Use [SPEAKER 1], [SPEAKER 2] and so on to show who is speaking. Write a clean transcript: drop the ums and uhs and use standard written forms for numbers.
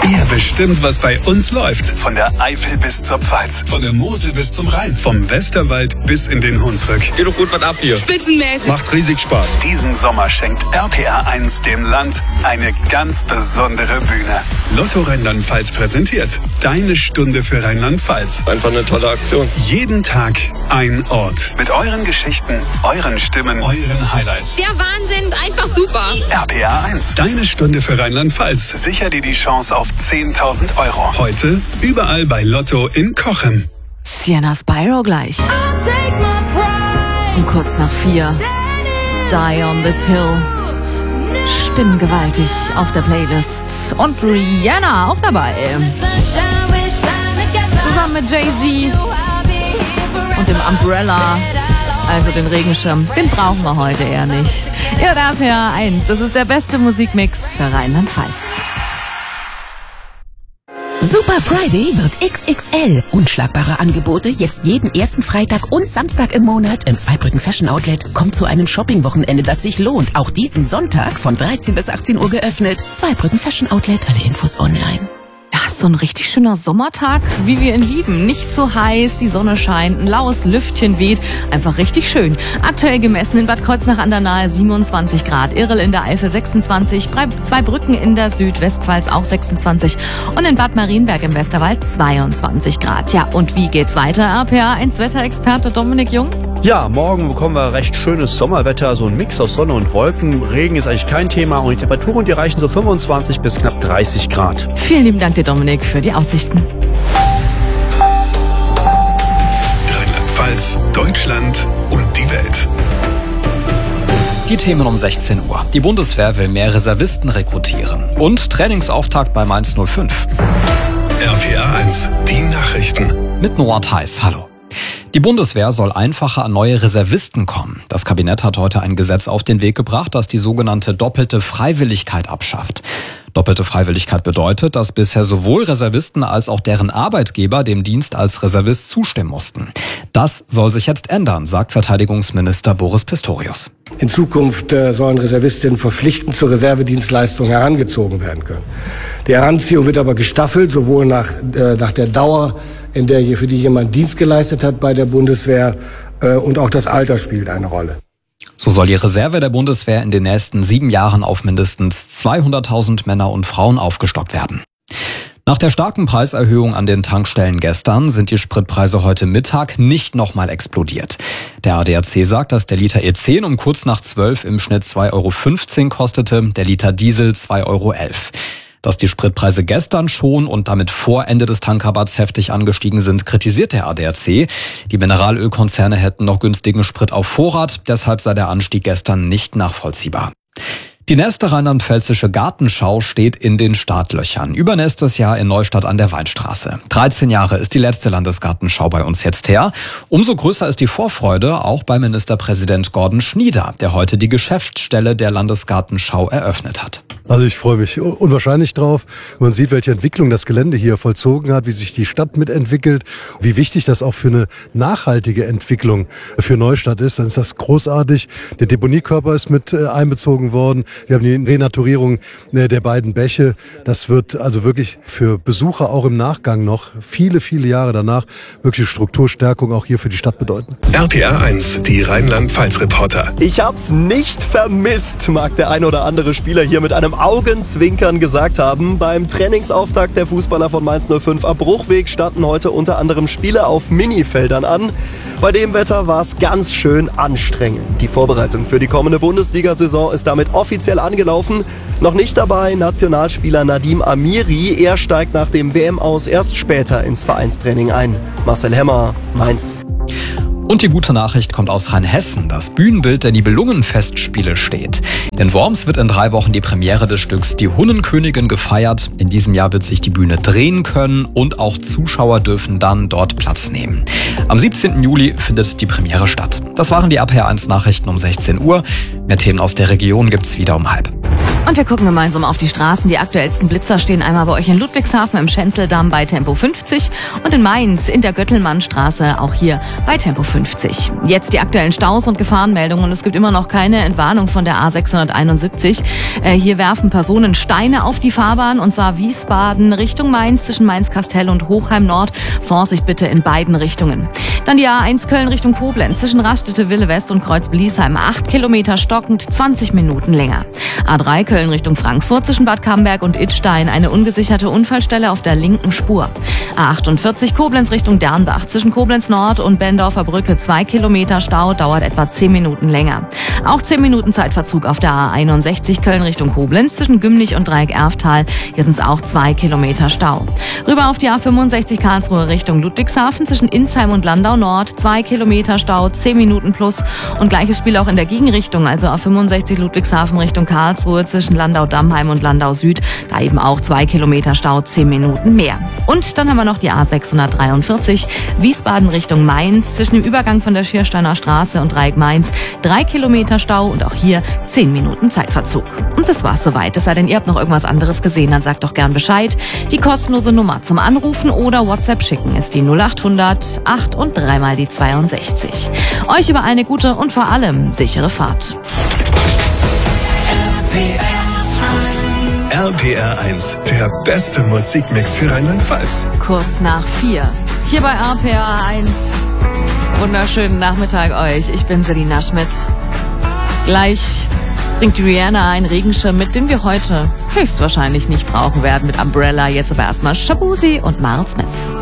[SPEAKER 1] Ihr bestimmt, was bei uns läuft. Von der Eifel bis zur Pfalz. Von der Mosel bis zum Rhein. Vom Westerwald bis in den Hunsrück.
[SPEAKER 2] Geht doch gut was ab hier.
[SPEAKER 3] Spitzenmäßig.
[SPEAKER 2] Macht riesig Spaß.
[SPEAKER 1] Diesen Sommer schenkt RPR1 dem Land eine ganz besondere Bühne. Lotto Rheinland-Pfalz präsentiert Deine Stunde für Rheinland-Pfalz.
[SPEAKER 2] Einfach eine tolle Aktion.
[SPEAKER 1] Jeden Tag ein Ort. Mit euren Geschichten, euren Stimmen, euren Highlights.
[SPEAKER 3] Der Wahnsinn, einfach super.
[SPEAKER 1] RPR1, Deine Stunde für Rheinland-Pfalz. Sicher dir die Chance auf 10.000 €. Heute überall bei Lotto in Cochem.
[SPEAKER 4] Sienna Spyro gleich. Und kurz nach 4. Die on this hill. Stimmgewaltig auf der Playlist. Und Rihanna auch dabei. Zusammen mit Jay-Z und dem Umbrella, also den Regenschirm. Den brauchen wir heute eher nicht. Ihr hört RPR1, das ist der beste Musikmix für Rheinland-Pfalz.
[SPEAKER 5] Super Friday wird XXL. Unschlagbare Angebote jetzt jeden ersten Freitag und Samstag im Monat im Zweibrücken Fashion Outlet. Kommt zu einem Shopping-Wochenende, das sich lohnt. Auch diesen Sonntag von 13 bis 18 Uhr geöffnet. Zweibrücken Fashion Outlet, alle Infos online.
[SPEAKER 4] Ja, so ein richtig schöner Sommertag, wie wir ihn lieben. Nicht so heiß, die Sonne scheint, ein laues Lüftchen weht. Einfach richtig schön. Aktuell gemessen in Bad Kreuznach an der Nahe 27 Grad, Irrel in der Eifel 26, Zweibrücken in der Südwestpfalz auch 26 und in Bad Marienberg im Westerwald 22 Grad. Ja, und wie geht's weiter, RPR1 Wetterexperte Dominik Jung?
[SPEAKER 6] Ja, morgen bekommen wir recht schönes Sommerwetter, so ein Mix aus Sonne und Wolken. Regen ist eigentlich kein Thema und die Temperaturen, die reichen so 25 bis knapp 30 Grad.
[SPEAKER 4] Vielen lieben Dank dir, Dominik, für die Aussichten.
[SPEAKER 1] Rheinland-Pfalz, Deutschland und die Welt.
[SPEAKER 7] Die Themen um 16 Uhr. Die Bundeswehr will mehr Reservisten rekrutieren. Und Trainingsauftakt bei Mainz 05.
[SPEAKER 1] RPR1, die Nachrichten.
[SPEAKER 7] Mit Noah Theis, hallo. Die Bundeswehr soll einfacher an neue Reservisten kommen. Das Kabinett hat heute ein Gesetz auf den Weg gebracht, das die sogenannte doppelte Freiwilligkeit abschafft. Doppelte Freiwilligkeit bedeutet, dass bisher sowohl Reservisten als auch deren Arbeitgeber dem Dienst als Reservist zustimmen mussten. Das soll sich jetzt ändern, sagt Verteidigungsminister Boris Pistorius.
[SPEAKER 8] In Zukunft sollen Reservistinnen verpflichtend zur Reservedienstleistung herangezogen werden können. Die Heranziehung wird aber gestaffelt, sowohl nach der Dauer, in der für die jemand Dienst geleistet hat bei der Bundeswehr, und auch das Alter spielt eine Rolle.
[SPEAKER 7] So soll die Reserve der Bundeswehr in den nächsten 7 Jahren auf mindestens 200.000 Männer und Frauen aufgestockt werden. Nach der starken Preiserhöhung an den Tankstellen gestern sind die Spritpreise heute Mittag nicht nochmal explodiert. Der ADAC sagt, dass der Liter E10 um kurz nach 12 im Schnitt 2,15 € kostete, der Liter Diesel 2,11 €. Dass die Spritpreise gestern schon und damit vor Ende des Tankrabatts heftig angestiegen sind, kritisiert der ADAC. Die Mineralölkonzerne hätten noch günstigen Sprit auf Vorrat, deshalb sei der Anstieg gestern nicht nachvollziehbar. Die nächste rheinland-pfälzische Gartenschau steht in den Startlöchern. Übernächstes Jahr in Neustadt an der Weinstraße. 13 Jahre ist die letzte Landesgartenschau bei uns jetzt her. Umso größer ist die Vorfreude auch bei Ministerpräsident Gordon Schnieder, der heute die Geschäftsstelle der Landesgartenschau eröffnet hat.
[SPEAKER 9] Also ich freue mich unwahrscheinlich drauf. Man sieht, welche Entwicklung das Gelände hier vollzogen hat, wie sich die Stadt mitentwickelt, wie wichtig das auch für eine nachhaltige Entwicklung für Neustadt ist. Dann ist das großartig. Der Deponiekörper ist mit einbezogen worden. Wir haben die Renaturierung der beiden Bäche. Das wird also wirklich für Besucher auch im Nachgang noch viele, viele Jahre danach wirklich Strukturstärkung auch hier für die Stadt bedeuten.
[SPEAKER 1] RPR1, die Rheinland-Pfalz-Reporter.
[SPEAKER 10] Ich hab's nicht vermisst, mag der ein oder andere Spieler hier mit einem Augenzwinkern gesagt haben. Beim Trainingsauftakt der Fußballer von Mainz 05 am Bruchweg standen heute unter anderem Spiele auf Minifeldern an. Bei dem Wetter war es ganz schön anstrengend. Die Vorbereitung für die kommende Bundesliga-Saison ist damit offiziell angelaufen. Noch nicht dabei Nationalspieler Nadim Amiri. Er steigt nach dem WM-Aus erst später ins Vereinstraining ein. Marcel Hemmer, Mainz.
[SPEAKER 7] Und die gute Nachricht kommt aus Rheinhessen. Das Bühnenbild der Nibelungenfestspiele steht. In Worms wird in 3 Wochen die Premiere des Stücks Die Hunnenkönigin gefeiert. In diesem Jahr wird sich die Bühne drehen können und auch Zuschauer dürfen dann dort Platz nehmen. Am 17. Juli findet die Premiere statt. Das waren die RPR1 Nachrichten um 16 Uhr. Mehr Themen aus der Region gibt's wieder um 12:30.
[SPEAKER 4] Und wir gucken gemeinsam auf die Straßen. Die aktuellsten Blitzer stehen einmal bei euch in Ludwigshafen im Schenzeldamm bei Tempo 50 und in Mainz in der Göttelmannstraße auch hier bei Tempo 50. Jetzt die aktuellen Staus und Gefahrenmeldungen. Es gibt immer noch keine Entwarnung von der A671. Hier werfen Personen Steine auf die Fahrbahn und zwar Wiesbaden Richtung Mainz zwischen Mainz-Kastel und Hochheim Nord. Vorsicht bitte in beiden Richtungen. Dann die A1 Köln Richtung Koblenz zwischen Raststätte Wille West und Kreuz-Bliesheim. 8 Kilometer stockend, 20 Minuten länger. A3 Köln Richtung Frankfurt zwischen Bad Camberg und Idstein. Eine ungesicherte Unfallstelle auf der linken Spur. A48 Koblenz Richtung Dernbach zwischen Koblenz Nord und Bendorfer Brücke. 2 Kilometer Stau, dauert etwa 10 Minuten länger. Auch 10 Minuten Zeitverzug auf der A61 Köln Richtung Koblenz zwischen Gümlich und Dreieck-Erftal. Hier sind es auch 2 Kilometer Stau. Rüber auf die A65 Karlsruhe Richtung Ludwigshafen zwischen Insheim und Landau Nord. 2 Kilometer Stau, 10 Minuten plus. Und gleiches Spiel auch in der Gegenrichtung, also A65 Ludwigshafen Richtung Karlsruhe zwischen Landau-Dammheim und Landau Süd. Da eben auch 2 Kilometer Stau, 10 Minuten mehr. Und dann haben wir noch die A643 Wiesbaden Richtung Mainz zwischen dem Übergang von der Schiersteiner Straße und Dreieck Mainz. 3 Kilometer Stau und auch hier 10 Minuten Zeitverzug. Und das war's soweit. Es sei denn, ihr habt noch irgendwas anderes gesehen, dann sagt doch gern Bescheid. Die kostenlose Nummer zum Anrufen oder WhatsApp schicken ist die 0800 8 und 3 mal die 62. Euch über eine gute und vor allem sichere Fahrt.
[SPEAKER 1] RPR 1, der beste Musikmix für Rheinland-Pfalz.
[SPEAKER 4] Kurz nach 4. Hier bei RPR 1. Wunderschönen Nachmittag euch. Ich bin Selina Schmidt. Gleich bringt Rihanna einen Regenschirm mit, den wir heute höchstwahrscheinlich nicht brauchen werden mit Umbrella. Jetzt aber erstmal Shabuzi und Miles Smith.